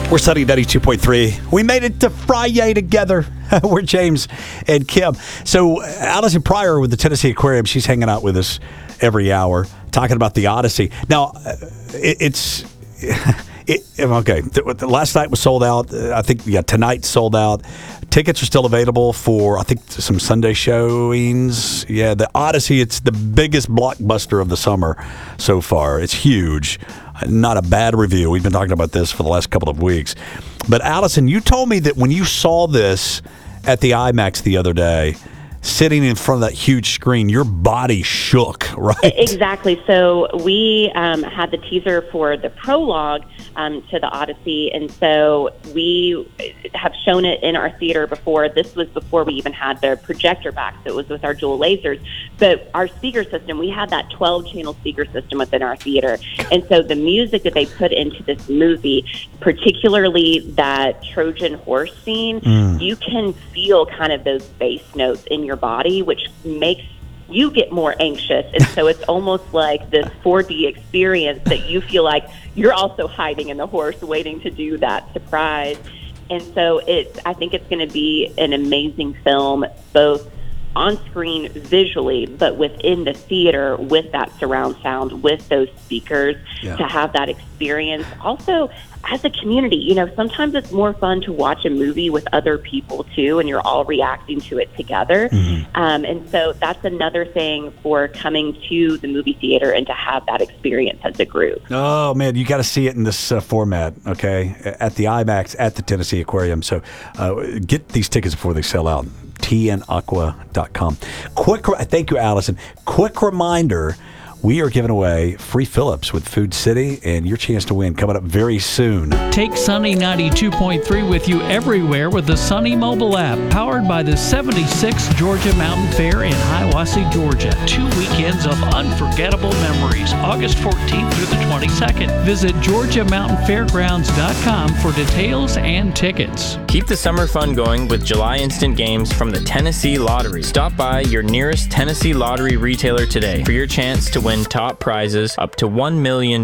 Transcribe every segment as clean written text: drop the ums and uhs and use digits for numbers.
We're Sunny 92.3. We made it to Friday together. We're James and Kim. So Allison Pryor with the Tennessee Aquarium, she's hanging out with us every hour talking about the Odyssey. Now, okay. Last night was sold out. I think tonight sold out. Tickets are still available for, I think, some Sunday showings. Yeah, the Odyssey, it's the biggest blockbuster of the summer so far. It's huge. Not a bad review. We've been talking about this for the last couple of weeks. But Allison, you told me that when you saw this at the IMAX the other day, sitting in front of that huge screen, your body shook, right? Exactly. So we had the teaser for the prologue to the Odyssey, and so we have shown it in our theater before. This was before we even had the projector back, so it was with our dual lasers. But our speaker system, we had that 12-channel speaker system within our theater, and so the music that they put into this movie, particularly that Trojan horse scene, you can feel kind of those bass notes in your body, which makes you get more anxious. And so it's almost like this 4D experience that you feel like you're also hiding in the horse waiting to do that surprise. And so I think it's going to be an amazing film, both on screen visually, but within the theater with that surround sound, with those speakers, to have that experience. Also, as a community, sometimes it's more fun to watch a movie with other people too, and you're all reacting to it together. And so that's another thing for coming to the movie theater and to have that experience as a group. Oh, man, you got to see it in this format, okay, at the IMAX at the Tennessee Aquarium. So get these tickets before they sell out. tnaqua.com. Thank you, Allison. Quick reminder, we are giving away free Phillips with Food City, and your chance to win coming up very soon. Take Sunny 92.3 with you everywhere with the Sunny mobile app, powered by the 76th Georgia Mountain Fair in Hiawassee, Georgia. 2 weekends of unforgettable memories, August 14th through the 22nd. Visit GeorgiaMountainFairgrounds.com for details and tickets. Keep the summer fun going with July Instant Games from the Tennessee Lottery. Stop by your nearest Tennessee Lottery retailer today for your chance to win top prizes up to $1 million.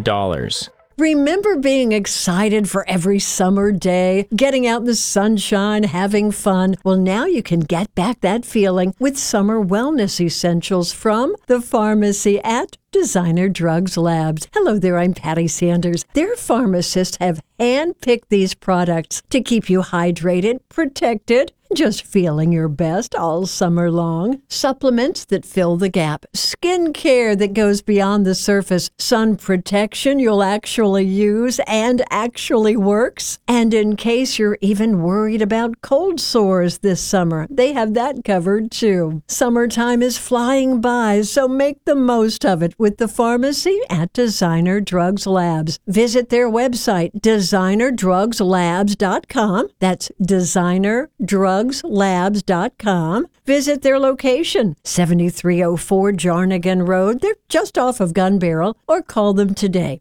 Remember being excited for every summer day, getting out in the sunshine, having fun? Well, now you can get back that feeling with summer wellness essentials from the pharmacy at Designer Drugs Labs. Hello there, I'm Patty Sanders. Their pharmacists have handpicked these products to keep you hydrated, protected, just feeling your best all summer long. Supplements that fill the gap. Skin care that goes beyond the surface. Sun protection you'll actually use and actually works. And in case you're even worried about cold sores this summer, they have that covered too. Summertime is flying by, so make the most of it with the pharmacy at Designer Drugs Labs. Visit their website, designerdrugslabs.com. That's designerdrugslabs.com. Visit their location, 7304 Jarnigan Road. They're just off of Gun Barrel, or call them today,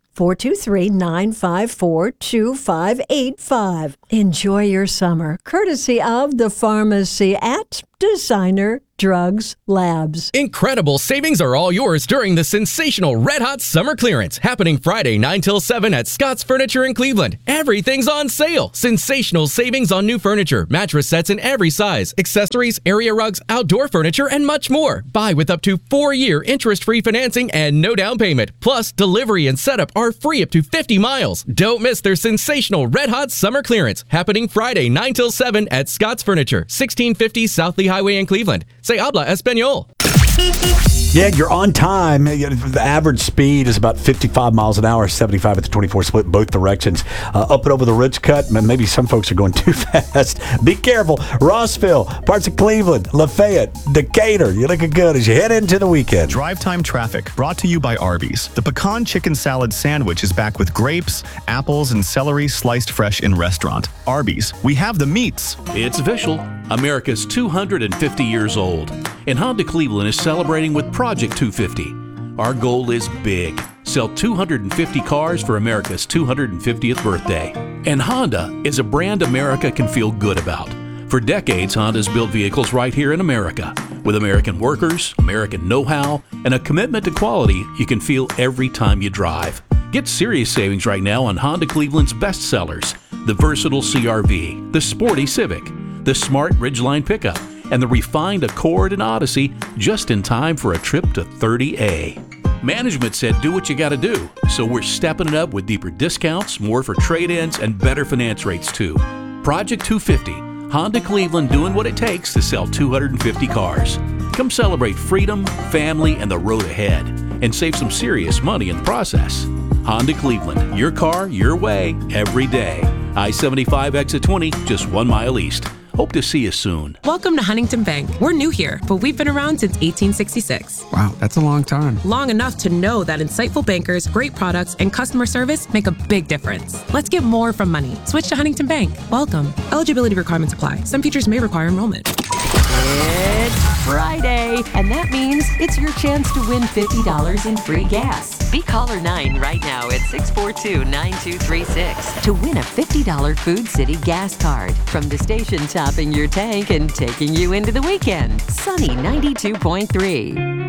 423-954-2585. Enjoy your summer, courtesy of the pharmacy at Designer Drugs Labs. Incredible savings are all yours during the sensational Red Hot Summer Clearance happening Friday 9 till 7 at Scott's Furniture in Cleveland. Everything's on sale. Sensational savings on new furniture, mattress sets in every size, accessories, area rugs, outdoor furniture, and much more. Buy with up to 4-year interest-free financing and no down payment. Plus, delivery and setup are free up to 50 miles. Don't miss their sensational Red Hot Summer Clearance happening Friday 9 till 7 at Scott's Furniture, 1650 South Lee Highway in Cleveland. Se habla español. Yeah, you're on time. The average speed is about 55 miles an hour, 75 at the 24 split, both directions. Up and over the Ridge Cut, maybe some folks are going too fast. Be careful. Rossville, parts of Cleveland, Lafayette, Decatur. You're looking good as you head into the weekend. Drive Time Traffic, brought to you by Arby's. The pecan chicken salad sandwich is back with grapes, apples, and celery sliced fresh in restaurant. Arby's, we have the meats. It's official. America's 250 years old. And Honda Cleveland is celebrating with Project 250. Our goal is big. Sell 250 cars for America's 250th birthday. And Honda is a brand America can feel good about. For decades, Honda's built vehicles right here in America. With American workers, American know-how, and a commitment to quality you can feel every time you drive. Get serious savings right now on Honda Cleveland's best sellers. the versatile CR-V, the sporty Civic, the smart Ridgeline pickup, and the refined Accord and Odyssey just in time for a trip to 30A. Management said do what you gotta do, so we're stepping it up with deeper discounts, more for trade-ins, and better finance rates too. Project 250, Honda Cleveland doing what it takes to sell 250 cars. Come celebrate freedom, family, and the road ahead, and save some serious money in the process. Honda Cleveland, your car, your way, every day. I-75 exit 20, just 1 mile east. Hope to see you soon. Welcome to Huntington Bank. We're new here, but we've been around since 1866. Wow, that's a long time. Long enough to know that insightful bankers, great products, and customer service make a big difference. Let's get more from money. Switch to Huntington Bank. Welcome. Eligibility requirements apply. Some features may require enrollment. It's Friday, and that means it's your chance to win $50 in free gas. Be caller 9 right now at 642-9236 to win a $50 Food City gas card from the station topping your tank and taking you into the weekend. Sunny 92.3.